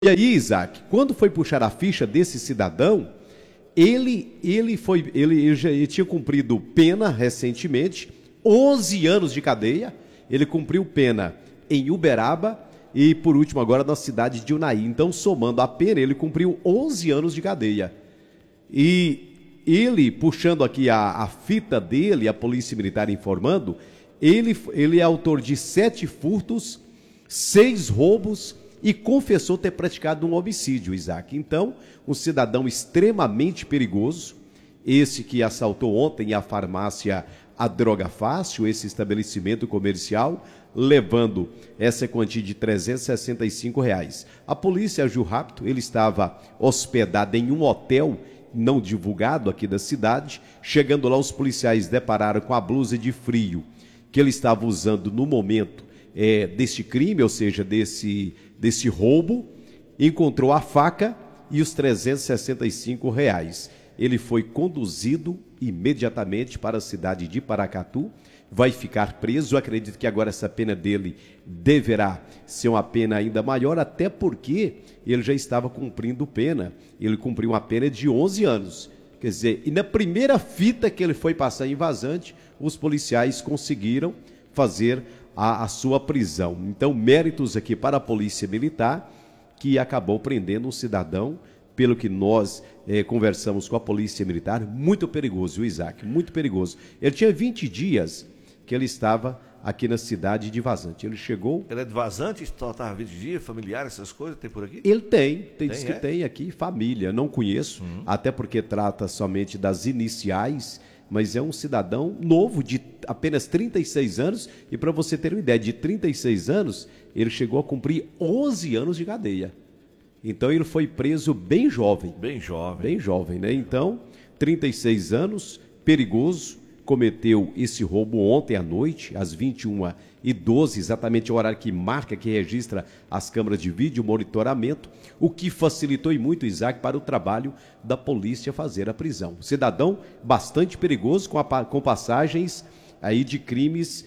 E aí, Isaac, quando foi puxar a ficha desse cidadão, ele tinha cumprido pena recentemente, 11 anos de cadeia. Ele cumpriu pena em Uberaba e, por último, agora na cidade de Unai. Então, somando a pena, ele cumpriu 11 anos de cadeia. E ele, puxando aqui a fita dele, a Polícia Militar informando, ele é autor de 7 furtos, 6 roubos e confessou ter praticado um homicídio, Isaac. Então, um cidadão extremamente perigoso, esse que assaltou ontem a farmácia A Droga Fácil, esse estabelecimento comercial, levando essa quantia de R$365. A polícia agiu rápido, ele estava hospedado em um hotel não divulgado aqui da cidade. Chegando lá, os policiais depararam com a blusa de frio que ele estava usando no momento desse crime, ou seja, desse roubo. Encontrou a faca e os R$365. Ele foi conduzido imediatamente para a cidade de Paracatu, vai ficar preso. Eu acredito que agora essa pena dele deverá ser uma pena ainda maior, até porque ele já estava cumprindo pena. Ele cumpriu uma pena de 11 anos. Quer dizer, e na primeira fita que ele foi passar em Vazante, os policiais conseguiram fazer a sua prisão. Então, méritos aqui para a Polícia Militar, que acabou prendendo um cidadão, pelo que nós conversamos com a Polícia Militar, muito perigoso, o Isaac, muito perigoso. Ele tinha 20 dias que ele estava aqui na cidade de Vazante. Ele chegou... Ele é de Vazante? Estava 20 dias, familiar, essas coisas, tem por aqui? Ele diz que tem aqui família, não conheço, até porque trata somente das iniciais, mas é um cidadão novo, de apenas 36 anos, e para você ter uma ideia, de 36 anos, ele chegou a cumprir 11 anos de cadeia. Então ele foi preso bem jovem. Bem jovem. Bem jovem, né? Então, 36 anos, perigoso, cometeu esse roubo ontem à noite, às 21h12, exatamente o horário que marca, que registra as câmeras de vídeo monitoramento, o que facilitou e muito, Isaac, para o trabalho da polícia fazer a prisão. Cidadão bastante perigoso, com passagens aí de crimes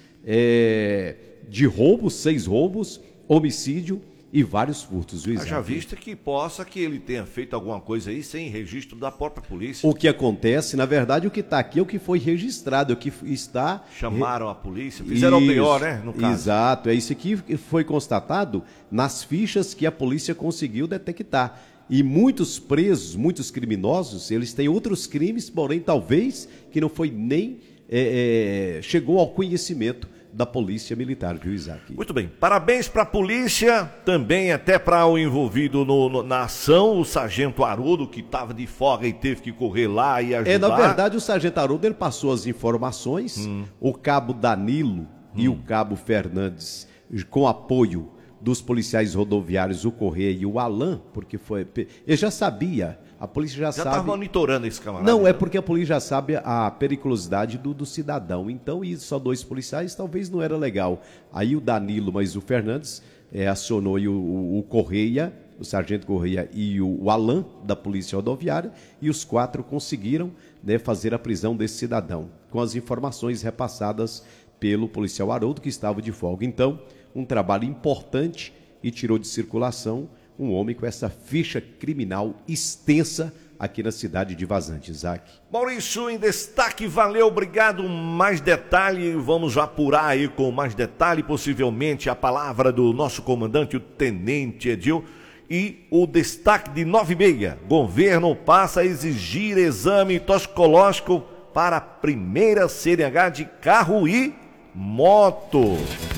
de roubos, 6 roubos, homicídio e vários furtos. Já vista que ele tenha feito alguma coisa aí sem registro da própria polícia. O que acontece, na verdade, o que está aqui é o que foi registrado, é o que está... Chamaram a polícia, fizeram o pior, né, no caso. Exato, é isso aqui que foi constatado nas fichas que a polícia conseguiu detectar. E muitos presos, muitos criminosos, eles têm outros crimes, porém, talvez, que não foi nem... chegou ao conhecimento da Polícia Militar, viu, Isaac? Muito bem, parabéns para a polícia, também até para o envolvido na ação, o sargento Haroldo, que estava de folga e teve que correr lá e ajudar. Na verdade, o sargento Haroldo, ele passou as informações, o cabo Danilo e o cabo Fernandes, com apoio dos policiais rodoviários, o Correia e o Alain, porque ele já sabia, a polícia já sabe... Já estava monitorando esse camarada. Não, é porque a polícia já sabe a periculosidade do cidadão. Então, e só 2 policiais talvez não era legal. Aí o Danilo, mas o Fernandes acionou e o Correia, o sargento Correia e o Alain, da Polícia Rodoviária, e os 4 conseguiram, né, fazer a prisão desse cidadão, com as informações repassadas pelo policial Haroldo, que estava de folga. Então, um trabalho importante, e tirou de circulação um homem com essa ficha criminal extensa aqui na cidade de Vazante, Isaac. Maurício, em destaque, valeu, obrigado. Mais detalhe, vamos apurar aí com mais detalhe, possivelmente a palavra do nosso comandante, o Tenente Edil. E o destaque de 9h30, governo passa a exigir exame toxicológico para a primeira CNH de carro e moto.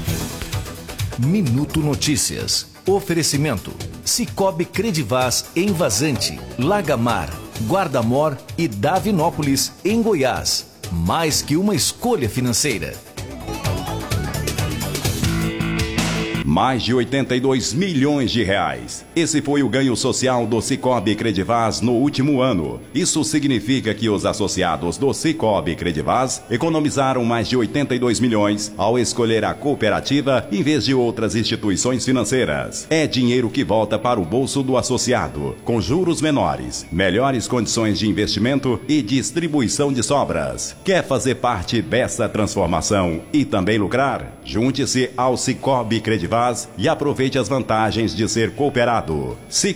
Minuto Notícias. Oferecimento: Cicobi Credivaz em Vazante, Lagamar, Guarda-Mor e Davinópolis em Goiás. Mais que uma escolha financeira. Mais de 82 milhões de reais. Esse foi o ganho social do Cicobi Credivaz no último ano. Isso significa que os associados do Cicobi Credivaz economizaram mais de 82 milhões ao escolher a cooperativa em vez de outras instituições financeiras. É dinheiro que volta para o bolso do associado, com juros menores, melhores condições de investimento e distribuição de sobras. Quer fazer parte dessa transformação e também lucrar? Junte-se ao Cicobi Credivaz Credivaz e aproveite as vantagens de ser cooperado.